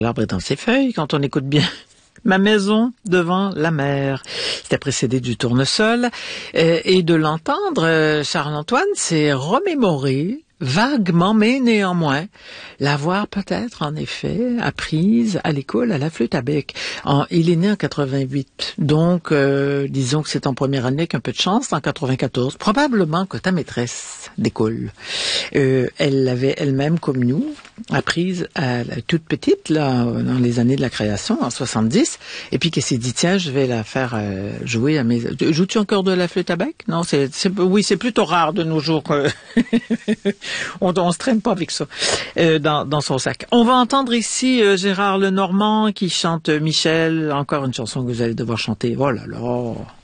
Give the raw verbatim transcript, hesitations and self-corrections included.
L'arbre est dans ses feuilles quand on écoute bien. Ma maison devant la mer. C'était précédé du tournesol. Euh, et de l'entendre, euh, Charles-Antoine s'est remémoré vaguement, mais néanmoins, l'avoir peut-être, en effet, apprise à l'école à la flûte à bec. En, il est né en quatre-vingt-huit, donc euh, disons que c'est en première année qu'un peu de chance, en quatre-vingt-quatorze. Probablement que ta maîtresse d'école, euh, elle l'avait elle-même, comme nous, apprise à la toute petite, là, dans les années de la création, en soixante-dix, et puis qu'elle s'est dit, tiens, je vais la faire euh, jouer à mes... Joues-tu encore de la flûte à bec? Non, c'est, c'est oui, c'est plutôt rare de nos jours que... On, on se traîne pas avec ça euh, dans, dans son sac. On va entendre ici euh, Gérard Lenormand qui chante Michel, encore une chanson que vous allez devoir chanter. Oh là là.